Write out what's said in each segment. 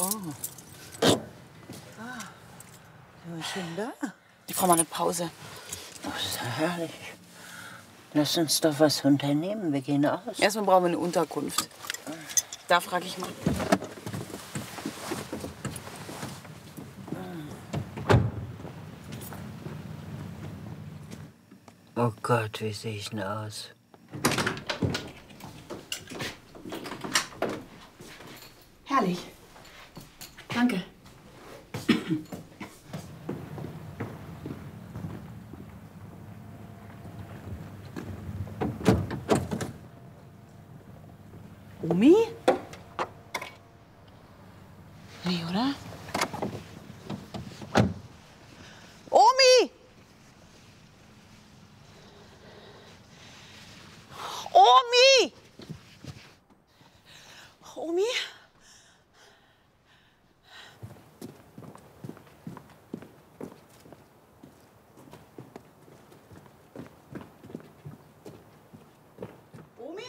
Was ist denn da? Die Frau mal eine Pause. Ach, ist ja herrlich. Lass uns doch was unternehmen. Wir gehen aus. Erstmal brauchen wir eine Unterkunft. Da frage ich mal. Oh Gott, wie sehe ich denn aus? Herrlich. Danke. Omi? Nee, oder? Omi! Omi! Omi? Omi?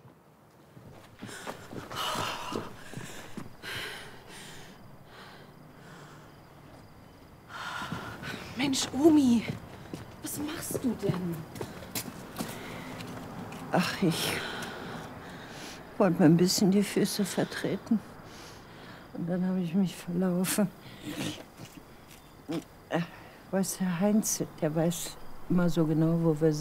Mensch, Omi, was machst du denn? Ach, ich wollte mal ein bisschen die Füße vertreten. Und dann habe ich mich verlaufen. Weiß der Heinz, der weiß immer so genau, wo wir sind.